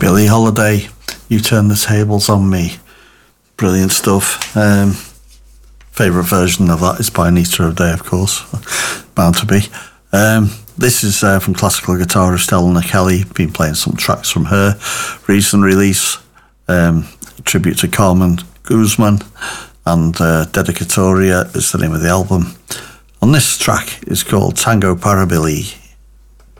Billie Holiday, You Turn the Tables on Me. Brilliant stuff. Favourite version of that is by Anita O'Day, of course. Bound to be. This is from classical guitarist Eleanor Kelly. Been playing some tracks from her recent release. Tribute to Carmen Guzman, and Dedicatoria is the name of the album. And this track is called Tango para Billie.